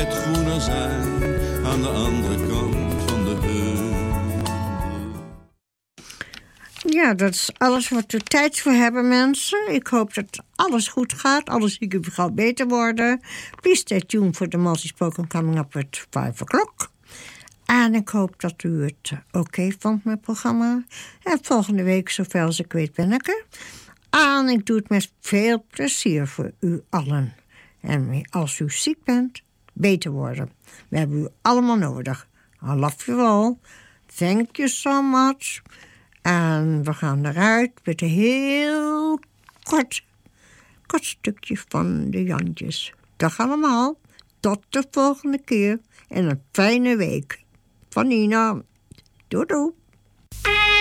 altijd groener zijn aan de andere kant van de heuvel. Ja, dat is alles wat we tijd voor hebben, mensen. Ik hoop dat alles goed gaat. Alles zie ik gauw beter worden. Please stay tuned for the multi-spoken coming up at 5 o'clock. En ik hoop dat u het oké vond, mijn programma. En volgende week, zover als ik weet, ben ik er. En ik doe het met veel plezier voor u allen. En als u ziek bent, beter worden. We hebben u allemaal nodig. I love you all. Thank you so much. En we gaan eruit met een heel kort stukje van de Jantjes. Dag allemaal. Tot de volgende keer. En een fijne week. Van Nina. Doei doei.